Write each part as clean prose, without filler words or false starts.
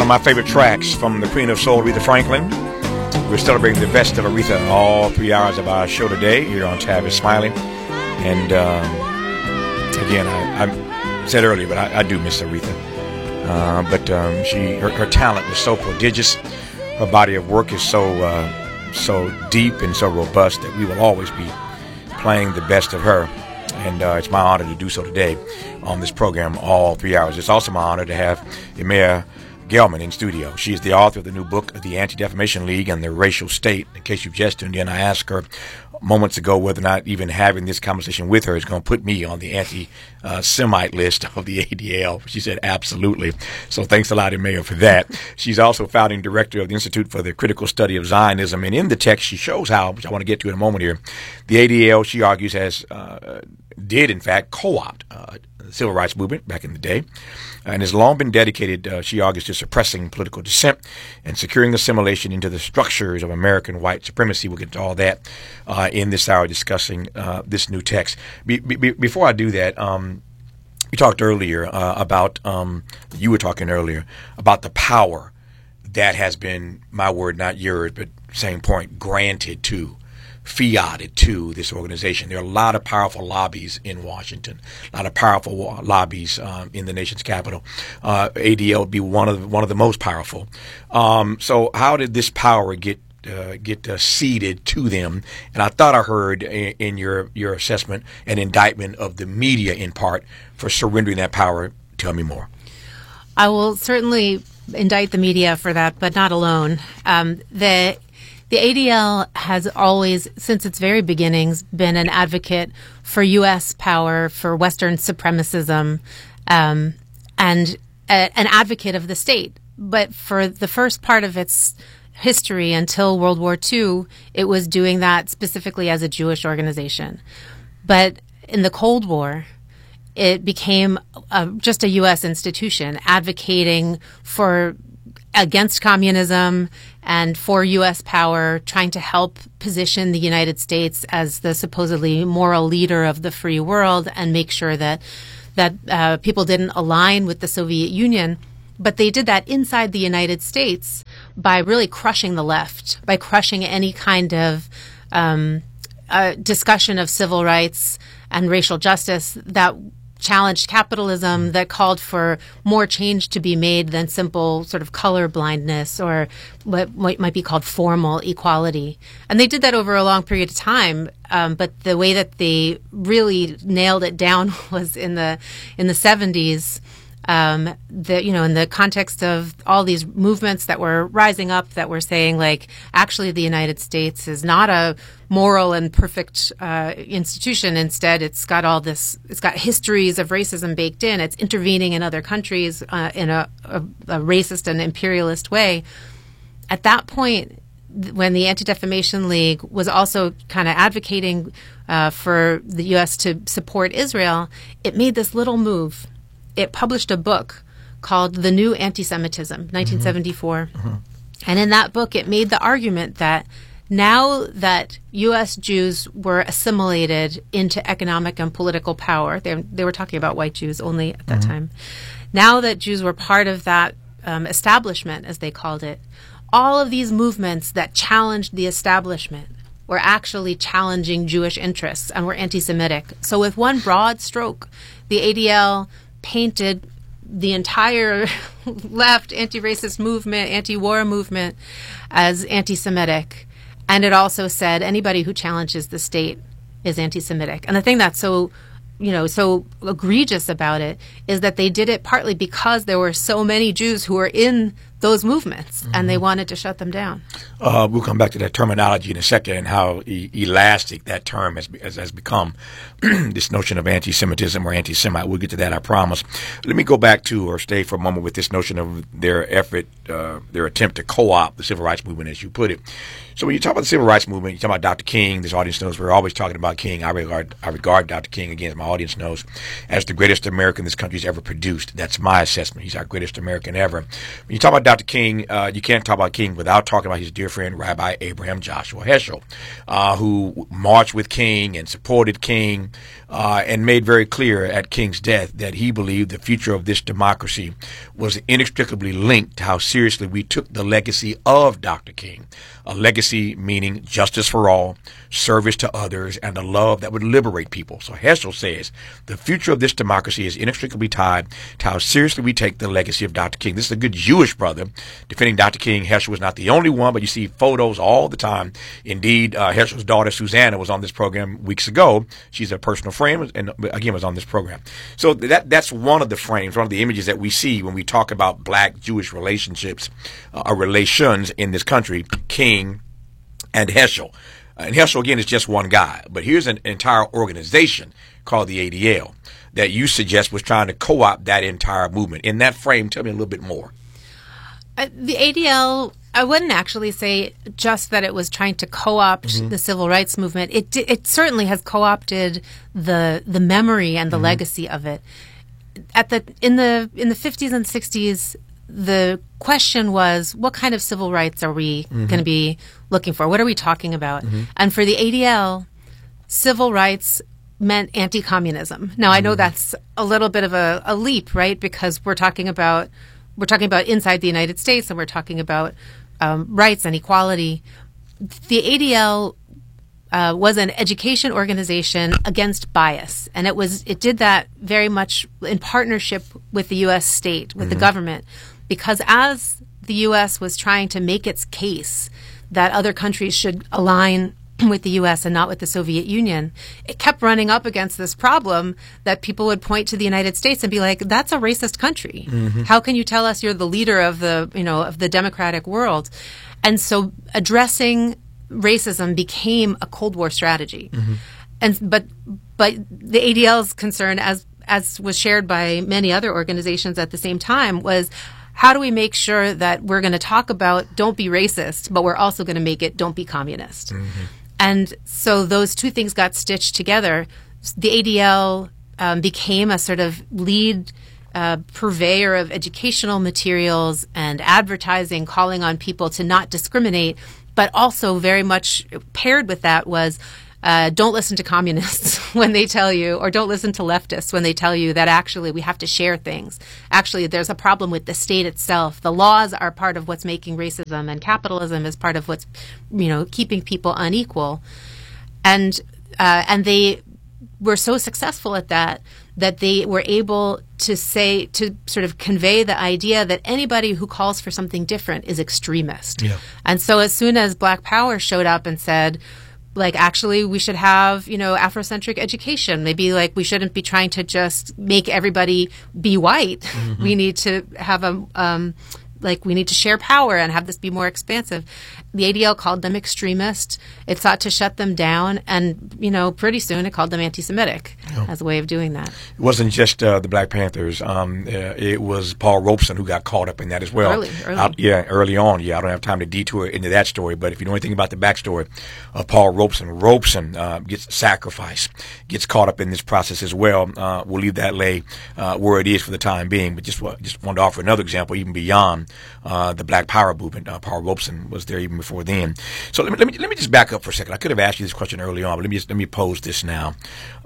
of my favorite tracks from the Queen of Soul, Aretha Franklin. We're celebrating the best of Aretha in all 3 hours of our show today here on Tavis Smiley. And again, I said earlier, but I do miss Aretha. Her talent was so prodigious. Her body of work is so deep and so robust that we will always be playing the best of her. And it's my honor to do so today on this program all 3 hours. It's also my honor to have Emea Gelman in studio. She is the author of the new book, The Anti-Defamation League and the Racial State. In case you've just tuned in, I asked her moments ago whether or not even having this conversation with her is going to put me on the anti-Semite list of the ADL. She said absolutely. So thanks a lot, Emea, for that. She's also founding director of the Institute for the Critical Study of Zionism. And in the text, she shows how, which I want to get to in a moment here, the ADL, she argues, did in fact co-opt the civil rights movement back in the day, and has long been dedicated, she argues, to suppressing political dissent and securing assimilation into the structures of American white supremacy. We'll get to all that in this hour discussing this new text. Before I do that, we talked earlier you were talking earlier about the power that has been, my word, not yours, but same point, fiated to this organization. There are a lot of powerful lobbies in Washington, a lot of powerful lobbies in the nation's capital. ADL would be one of the most powerful. So how did this power get ceded to them? And I thought I heard in your assessment an indictment of the media in part for surrendering that power. Tell me more. I will certainly indict the media for that, but not alone. The ADL has always, since its very beginnings, been an advocate for U.S. power, for Western supremacism, and an advocate of the state. But for the first part of its history until World War II, it was doing that specifically as a Jewish organization. But in the Cold War, it became just a U.S. institution advocating against communism and for U.S. power, trying to help position the United States as the supposedly moral leader of the free world and make sure that people didn't align with the Soviet Union. But they did that inside the United States by really crushing the left, by crushing any kind of discussion of civil rights and racial justice that challenged capitalism, that called for more change to be made than simple sort of color blindness or what might be called formal equality. And they did that over a long period of time. But the way that they really nailed it down was in the 70s. In the context of all these movements that were rising up, that were saying, like, actually the United States is not a moral and perfect institution. Instead, it's got histories of racism baked in. It's intervening in other countries in a racist and imperialist way. At that point, when the Anti-Defamation League was also kind of advocating for the U.S. to support Israel, it made this little move. It published a book called The New Anti-Semitism, 1974. Mm-hmm. And in that book, it made the argument that now that U.S. Jews were assimilated into economic and political power, they were talking about white Jews only at that time. Now that Jews were part of that establishment, as they called it, all of these movements that challenged the establishment were actually challenging Jewish interests and were anti-Semitic. So with one broad stroke, the ADL painted the entire left anti-racist movement, anti-war movement as anti-Semitic. And it also said anybody who challenges the state is anti-Semitic. And the thing that's so egregious about it is that they did it partly because there were so many Jews who were in those movements, and they wanted to shut them down. We'll come back to that terminology in a second and how elastic that term has become, this notion of anti-Semitism or anti-Semite. We'll get to that, I promise. Let me go back to or stay for a moment with this notion of their attempt to co-opt the civil rights movement, as you put it. So when you talk about the civil rights movement, you talk about Dr. King. This audience knows we're always talking about King. I regard Dr. King, again, as my audience knows, as the greatest American this country's ever produced. That's my assessment. He's our greatest American ever. When you talk about Dr. King, you can't talk about King without talking about his dear friend, Rabbi Abraham Joshua Heschel, who marched with King and supported King and made very clear at King's death that he believed the future of this democracy was inextricably linked to how seriously we took the legacy of Dr. King, a legacy meaning justice for all, service to others, and a love that would liberate people. So Heschel says the future of this democracy is inextricably tied to how seriously we take the legacy of Dr. King. This is a good Jewish brother defending Dr. King. Heschel was not the only one, but you see photos all the time. Indeed, Heschel's daughter, Susanna, was on this program weeks ago. She's a personal friend and, again, was on this program. So that's one of the frames, one of the images that we see when we talk about black-Jewish relationships or relations in this country, King and Heschel. And Heschel, again, is just one guy. But here's an entire organization called the ADL that you suggest was trying to co-opt that entire movement. In that frame, tell me a little bit more. The ADL, I wouldn't actually say just that it was trying to co-opt the civil rights movement. It certainly has co-opted the memory and the legacy of it. In the 50s and 60s, the question was, what kind of civil rights are we going to be looking for? What are we talking about? And for the ADL, civil rights meant anti-communism. Now, I know that's a little bit of a leap, right? Because we're talking about inside the United States, and we're talking about rights and equality. The ADL was an education organization against bias, and it did that very much in partnership with the U.S. state, with the government, because as the U.S. was trying to make its case that other countries should align with the U.S. and not with the Soviet Union, it kept running up against this problem that people would point to the United States and be like, that's a racist country. How can you tell us you're the leader of the democratic world? And so addressing racism became a Cold War strategy. But the ADL's concern, as was shared by many other organizations at the same time, was how do we make sure that we're going to talk about don't be racist, but we're also going to make it don't be communist? And so those two things got stitched together. The ADL became a sort of lead purveyor of educational materials and advertising, calling on people to not discriminate, but also very much paired with that was don't listen to communists when they tell you, or don't listen to leftists when they tell you that actually we have to share things. Actually, there's a problem with the state itself. The laws are part of what's making racism, and capitalism is part of what's, keeping people unequal. And they were so successful at that they were able to sort of convey the idea that anybody who calls for something different is extremist. Yeah. And so as soon as Black Power showed up and said, actually, we should have, Afrocentric education. Maybe, we shouldn't be trying to just make everybody be white. We need to have we need to share power and have this be more expansive. The ADL called them extremist. It sought to shut them down, and pretty soon it called them anti-Semitic as a way of doing that. It wasn't just the Black Panthers. It was Paul Robeson who got caught up in that as well. Early on. I don't have time to detour into that story, but if you know anything about the backstory of Paul Robeson gets sacrificed, gets caught up in this process as well. We'll leave that where it is for the time being, but just wanted to offer another example, even beyond the Black Power movement. Paul Robeson was there even before then. So let me just back up for a second. I could have asked you this question early on, but let me pose this now.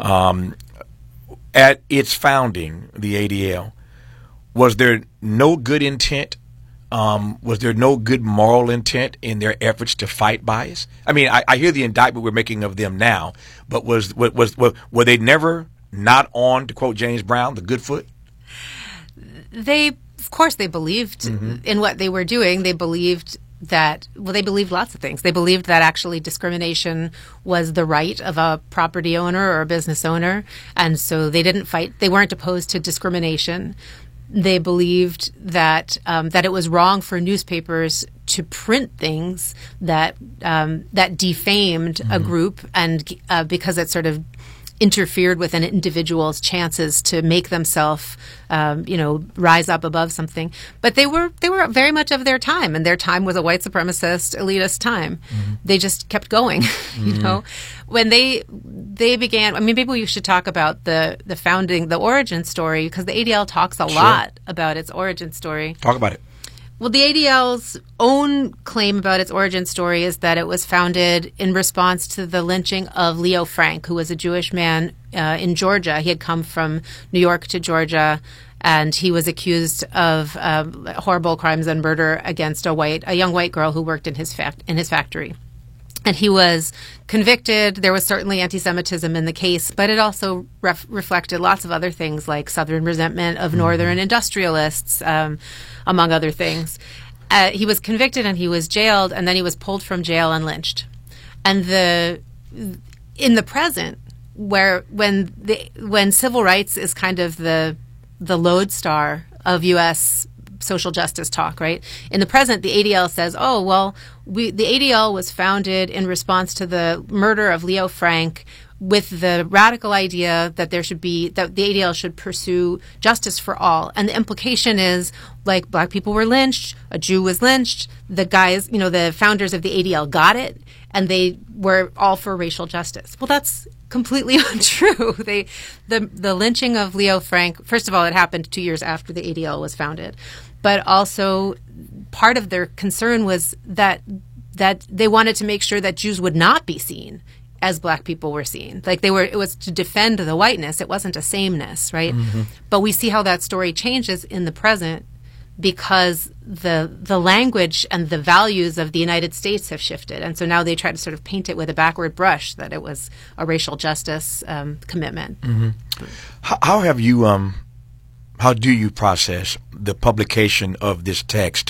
At its founding, the ADL, was there no good intent? Was there no good moral intent in their efforts to fight bias? I mean, I hear the indictment we're making of them now, but were they never not on, to quote James Brown, the good foot? Of course, they believed in what they were doing. They believed they believed lots of things. They believed that actually discrimination was the right of a property owner or a business owner. And so they didn't fight. They weren't opposed to discrimination. They believed that it was wrong for newspapers to print things that defamed a group, and because it sort of interfered with an individual's chances to make themselves, rise up above something. But they were very much of their time, and their time was a white supremacist, elitist time. They just kept going, When they began, maybe we should talk about the founding, the origin story, because the ADL talks a lot about its origin story. Talk about it. Well, the ADL's own claim about its origin story is that it was founded in response to the lynching of Leo Frank, who was a Jewish man in Georgia. He had come from New York to Georgia, and he was accused of horrible crimes and murder against a young white girl who worked in his factory. And he was convicted. There was certainly anti-Semitism in the case, but it also reflected lots of other things like Southern resentment of Northern industrialists, among other things. He was convicted and he was jailed, and then he was pulled from jail and lynched. And in the present, when civil rights is kind of the lodestar of U.S. social justice talk, right? In the present, the ADL says, oh, well, the ADL was founded in response to the murder of Leo Frank with the radical idea that the ADL should pursue justice for all. And the implication is, like, black people were lynched, a Jew was lynched, the guys, the founders of the ADL got it, and they were all for racial justice. Well, that's completely untrue. The lynching of Leo Frank, first of all, it happened 2 years after the ADL was founded. But also part of their concern was that they wanted to make sure that Jews would not be seen as black people were seen. Like it was to defend the whiteness. It wasn't a sameness, right? Mm-hmm. But we see how that story changes in the present because the language and the values of the United States have shifted. And so now they try to sort of paint it with a backward brush that it was a racial justice commitment. Mm-hmm. How do you process the publication of this text?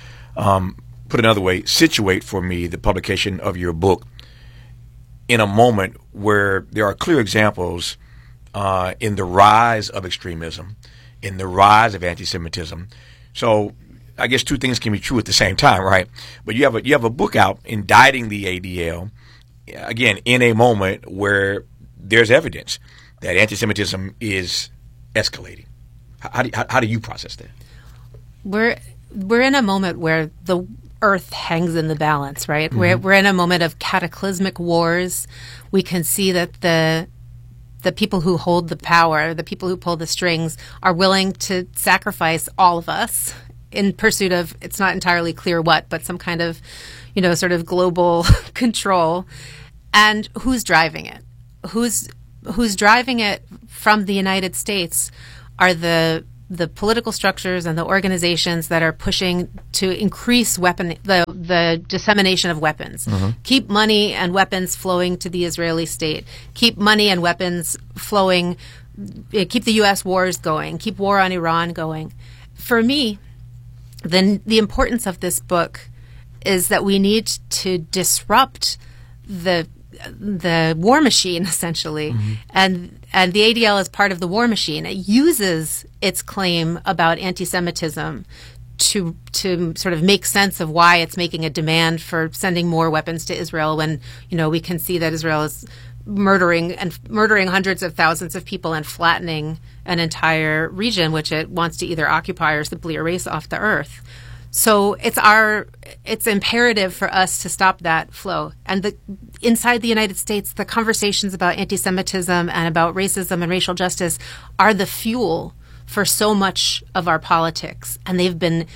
Put another way, situate for me the publication of your book in a moment where there are clear examples in the rise of extremism, in the rise of anti-Semitism. So I guess two things can be true at the same time, right? But you have a book out indicting the ADL, again, in a moment where there's evidence that anti-Semitism is escalating. How do you process that? We're in a moment where the earth hangs in the balance, right? Mm-hmm. We're in a moment of cataclysmic wars. We can see that the people who hold the power, the people who pull the strings, are willing to sacrifice all of us in pursuit of, it's not entirely clear what, but some kind of, sort of global control. And who's driving it? Who's driving it from the United States are the political structures and the organizations that are pushing to increase the dissemination of weapons. Mm-hmm. Keep money and weapons flowing to the Israeli state. Keep money and weapons flowing. Keep the U.S. wars going. Keep war on Iran going. For me, then the importance of this book is that we need to disrupt the war machine, essentially. Mm-hmm. And the ADL is part of the war machine. It uses its claim about anti-Semitism to sort of make sense of why it's making a demand for sending more weapons to Israel when, we can see that Israel is murdering hundreds of thousands of people and flattening an entire region, which it wants to either occupy or simply erase off the earth. So it's imperative for us to stop that flow. And inside the United States, the conversations about anti-Semitism and about racism and racial justice are the fuel for so much of our politics. And they've been,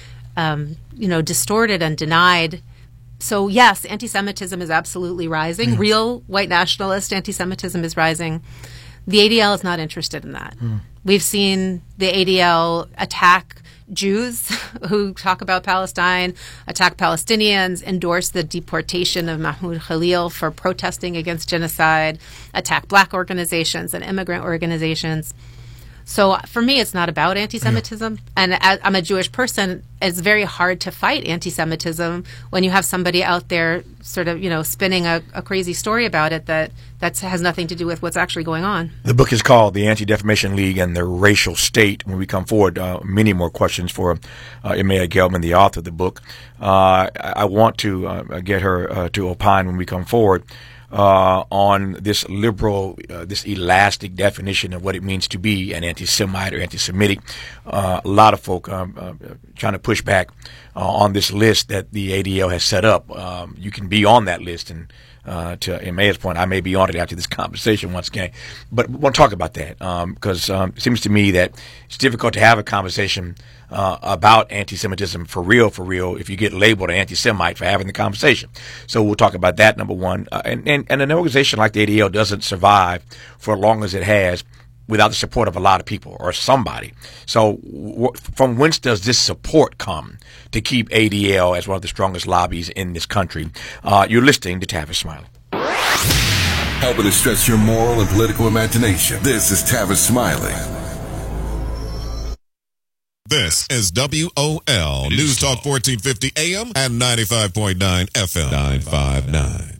distorted and denied. So yes, anti-Semitism is absolutely rising. Mm. Real white nationalist anti-Semitism is rising. The ADL is not interested in that. Mm. We've seen the ADL attack Jews who talk about Palestine, attack Palestinians, endorse the deportation of Mahmoud Khalil for protesting against genocide, attack black organizations and immigrant organizations. So for me, it's not about anti-Semitism. Yeah. And I'm a Jewish person. It's very hard to fight anti-Semitism when you have somebody out there sort of, spinning a crazy story about it that has nothing to do with what's actually going on. The book is called The Anti-Defamation League and the Racial State. When we come forward, many more questions for Imaya Gelman, the author of the book. I want to get her to opine when we come forward on this liberal, this elastic definition of what it means to be an anti-Semite or anti-Semitic. A lot of folk trying to push back on this list that the ADL has set up. You can be on that list, and to Imaya's point, I may be on it after this conversation once again. But we want to talk about that because it seems to me that it's difficult to have a conversation about anti-Semitism for real, if you get labeled an anti-Semite for having the conversation. So we'll talk about that, number one. And an organization like the ADL doesn't survive for as long as it has without the support of a lot of people or somebody. So from whence does this support come to keep ADL as one of the strongest lobbies in this country? You're listening to Tavis Smiley. Helping to stretch your moral and political imagination. This is Tavis Smiley. This is WOL News Talk 1450 AM and 95.9 FM 959.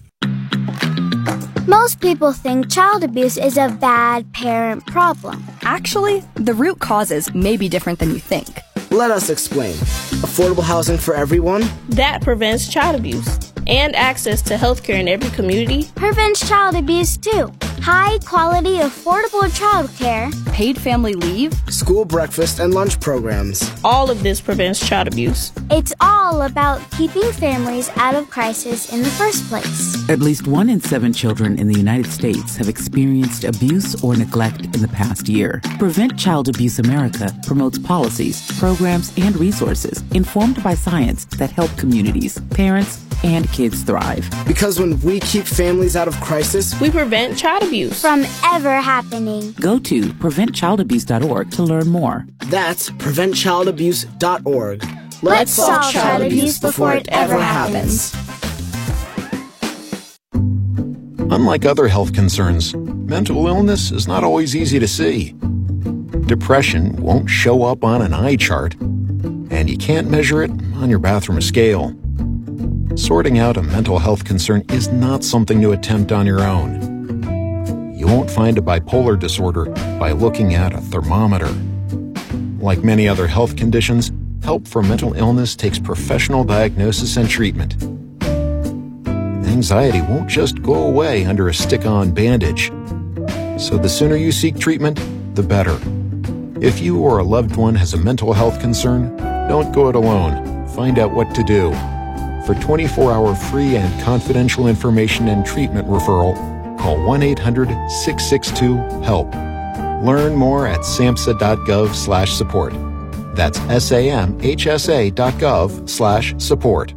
Most people think child abuse is a bad parent problem. Actually, the root causes may be different than you think. Let us explain. Affordable housing for everyone? That prevents child abuse. And access to healthcare in every community. Prevents child abuse too. High quality, affordable childcare. Paid family leave. School breakfast and lunch programs. All of this prevents child abuse. It's all about keeping families out of crisis in the first place. At least 1 in 7 children in the United States have experienced abuse or neglect in the past year. Prevent Child Abuse America promotes policies, programs, and resources informed by science that help communities, parents, and kids thrive. Because when we keep families out of crisis, we prevent child abuse from ever happening. Go to preventchildabuse.org to learn more. That's preventchildabuse.org. Let's solve child abuse before it ever happens. Unlike other health concerns, mental illness is not always easy to see. Depression won't show up on an eye chart, and you can't measure it on your bathroom scale. Sorting out a mental health concern is not something to attempt on your own. You won't find a bipolar disorder by looking at a thermometer. Like many other health conditions, help for mental illness takes professional diagnosis and treatment. Anxiety won't just go away under a stick-on bandage. So the sooner you seek treatment, the better. If you or a loved one has a mental health concern, don't go it alone. Find out what to do. For 24-hour free and confidential information and treatment referral, call 1-800-662-HELP. Learn more at samhsa.gov/support. That's samhsa.gov/support.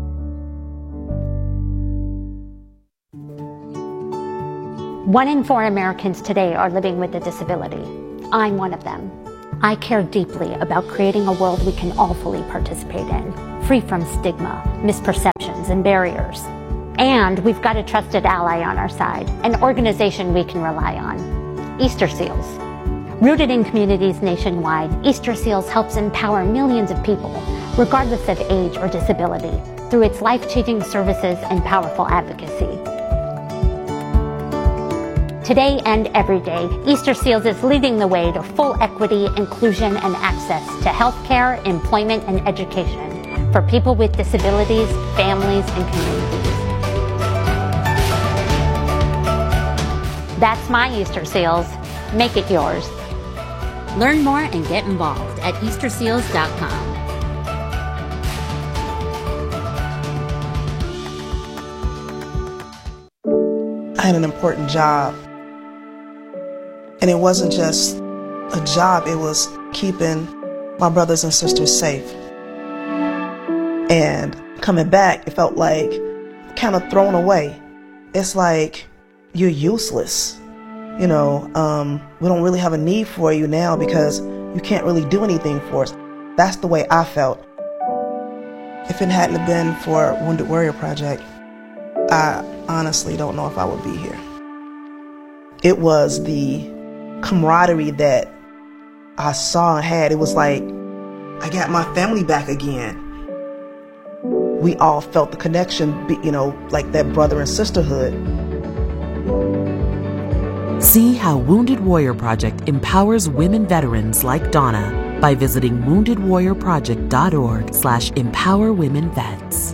One in 4 Americans today are living with a disability. I'm one of them. I care deeply about creating a world we can all fully participate in, free from stigma, misperceptions, and barriers. And we've got a trusted ally on our side, an organization we can rely on, Easter Seals. Rooted in communities nationwide, Easter Seals helps empower millions of people, regardless of age or disability, through its life-changing services and powerful advocacy. Today and every day, Easter Seals is leading the way to full equity, inclusion, and access to healthcare, employment, and education for people with disabilities, families, and communities. That's my Easter Seals. Make it yours. Learn more and get involved at easterseals.com. I had an important job. And it wasn't just a job, it was keeping my brothers and sisters safe. And coming back, it felt like kind of thrown away. It's like you're useless. You know, we don't really have a need for you now because you can't really do anything for us. That's the way I felt. If it hadn't have been for Wounded Warrior Project, I honestly don't know if I would be here. It was the camaraderie that I saw and had. It was like I got my family back again. We all felt the connection, you know, like that brother and sisterhood. See how Wounded Warrior Project empowers women veterans like Donna by visiting woundedwarriorproject.org/empowerwomenvets.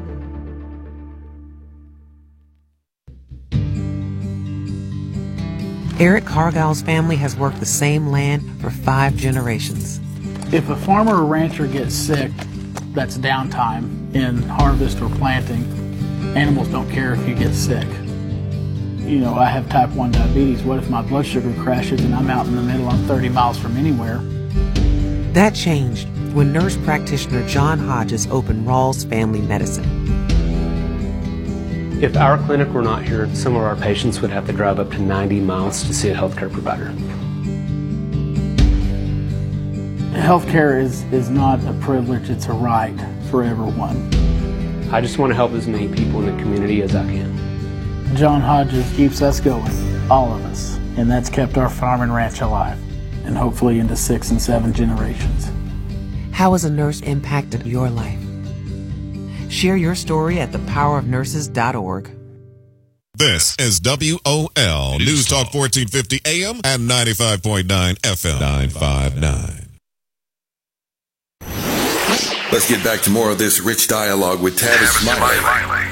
Eric Cargill's family has worked the same land for 5 generations. If a farmer or rancher gets sick, that's downtime in harvest or planting. Animals don't care if you get sick. You know, I have type 1 diabetes. What if my blood sugar crashes and I'm out in the middle, I'm 30 miles from anywhere? That changed when nurse practitioner John Hodges opened Rawls Family Medicine. If our clinic were not here, some of our patients would have to drive up to 90 miles to see a healthcare provider. Healthcare is not a privilege, it's a right for everyone. I just want to help as many people in the community as I can. John Hodges keeps us going, all of us, and that's kept our farm and ranch alive, and hopefully into 6 and 7 generations. How has a nurse impacted your life? Share your story at thepowerofnurses.org. This is WOL News Talk 1450 AM and 95.9 FM 959. Let's get back to more of this rich dialogue with Tavis Smiley.